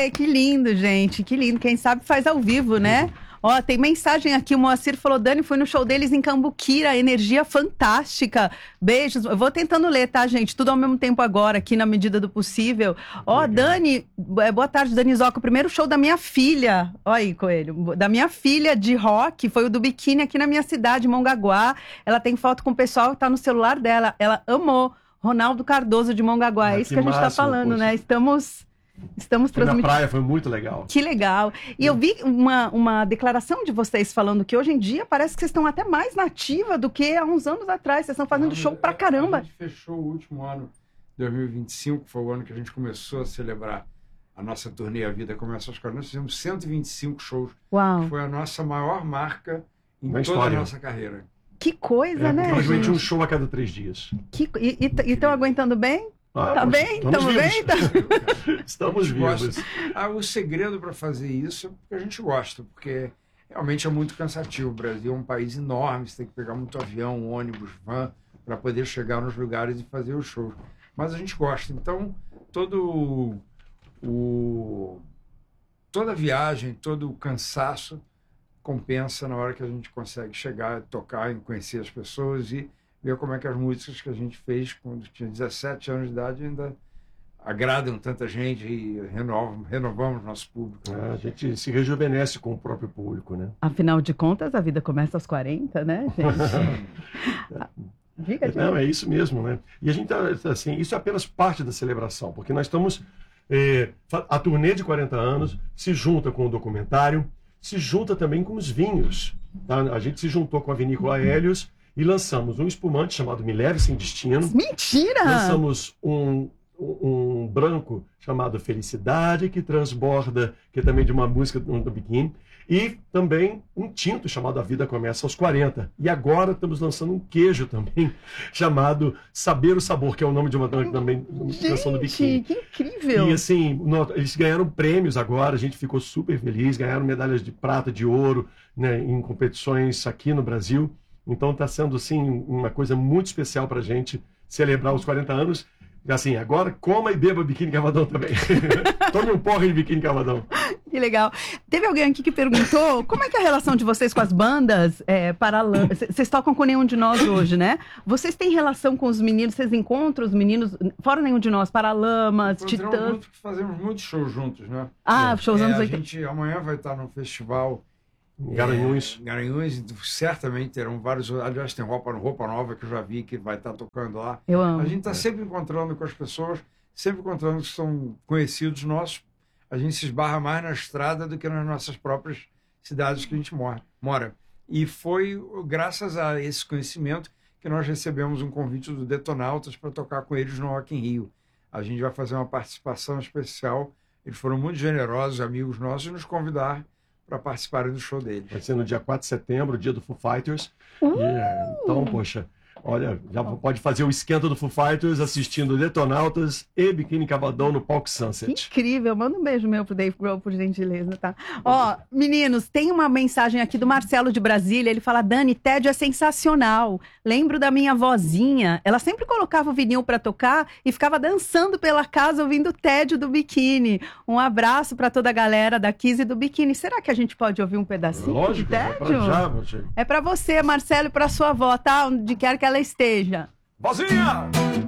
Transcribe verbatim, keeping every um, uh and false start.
Ai, que lindo, gente, que lindo. Quem sabe faz ao vivo, né? Ó, tem mensagem aqui, o Moacir falou, Dani, fui no show deles em Cambuquira, energia fantástica. Beijos, eu vou tentando ler, tá, gente? Tudo ao mesmo tempo agora, aqui na medida do possível. Ó, Dani, boa tarde, Dani Zoca, o primeiro show da minha filha, ó aí, Coelho, da minha filha de rock, foi o do biquíni aqui na minha cidade, Mongaguá. Ela tem foto com o pessoal, tá no celular dela, ela amou. Ronaldo Cardoso de Mongaguá, ah, é isso que, que a gente máximo, tá falando, poxa. Né? Estamos... Estamos transmitindo. Na praia foi muito legal. Que legal. E eu vi uma, uma declaração de vocês falando que hoje em dia parece que vocês estão até mais na ativa do que há uns anos atrás. Vocês estão fazendo Não, show pra caramba. A gente fechou o último ano, dois mil e vinte e cinco, foi o ano que a gente começou a celebrar a nossa turnê A Vida Começa aos quarenta. Nós fizemos cento e vinte e cinco shoos. Uau. Foi a nossa maior marca em Na toda história. a nossa carreira. Que coisa, é, né? Praticamente um show a cada três dias. Que, e estão aguentando bem? Ah, tá bem? Estamos bem? Tá... Estamos vivos. Ah, o segredo para fazer isso é porque a gente gosta, porque realmente é muito cansativo. O Brasil é um país enorme, você tem que pegar muito avião, ônibus, van, para poder chegar nos lugares e fazer os shows. Mas a gente gosta. Então, todo o, toda a viagem, todo o cansaço compensa na hora que a gente consegue chegar, tocar, conhecer as pessoas e ver como é que as músicas que a gente fez quando tinha dezessete anos de idade ainda agradam tanta gente e renovam, renovamos nosso público. É, a gente se rejuvenesce com o próprio público, né? Afinal de contas, a vida começa aos quarenta, né, gente? Diga, diga. Não, é isso mesmo, né? E a gente, assim, isso é apenas parte da celebração, porque nós estamos... É, a turnê de quarenta anos se junta com o documentário, se junta também com os vinhos. Tá? A gente se juntou com a Vinícola Hélios e lançamos um espumante chamado Me Leve Sem Destino. Mentira! Lançamos um, um, um branco chamado Felicidade, que transborda, que é também de uma música do, do Biquíni. E também um tinto chamado A Vida Começa aos quarenta. E agora estamos lançando um queijo também, chamado Saber o Sabor, que é o nome de uma também canção do Biquíni. Que incrível! E assim, no, eles ganharam prêmios agora, a gente ficou super feliz, ganharam medalhas de prata, de ouro, né, em competições aqui no Brasil. Então está sendo, assim, uma coisa muito especial para a gente celebrar os quarenta anos. Assim, agora coma e beba Biquíni Cavadão também. Tome um porre de Biquíni Cavadão. Que legal. Teve alguém aqui que perguntou como é que é a relação de vocês com as bandas é, Paralamas? Vocês tocam com Nenhum de Nós hoje, né? Vocês têm relação com os meninos? Vocês encontram os meninos, fora Nenhum de Nós, Paralamas, Titãs? Muito, fazemos muitos shows juntos, né? Ah, é, shows anos é, oitenta. A gente amanhã vai estar no festival Garanhuns. É, Garanhuns, certamente terão vários. Aliás, tem roupa, roupa Nova que eu já vi que vai estar tocando lá. Eu amo. A gente está sempre encontrando com as pessoas, sempre encontrando que são conhecidos nossos. A gente se esbarra mais na estrada do que nas nossas próprias cidades que a gente mora. mora. E foi graças a esse conhecimento que nós recebemos um convite do Detonautas para tocar com eles no Rock in Rio. A gente vai fazer uma participação especial. Eles foram muito generosos, amigos nossos, e nos convidar para participarem do show deles. Vai ser no dia quatro de setembro, dia do Foo Fighters. Uh! E, então, poxa, olha, já pode fazer o esquenta do Foo Fighters assistindo Detonautas e Biquíni Cavadão no palco Sunset. Que incrível. Manda um beijo meu pro Dave Grohl, por gentileza, tá? Ó, meninos, tem uma mensagem aqui do Marcelo de Brasília. Ele fala, Dani, tédio é sensacional. Lembro da minha vozinha. Ela sempre colocava o vinil pra tocar e ficava dançando pela casa ouvindo o tédio do Biquíni. Um abraço pra toda a galera da Kiss e do Biquíni. Será que a gente pode ouvir um pedacinho Lógico, de tédio? é pra já, você. É pra você, Marcelo, e pra sua avó, tá? Onde quer que ela esteja. Vozinha!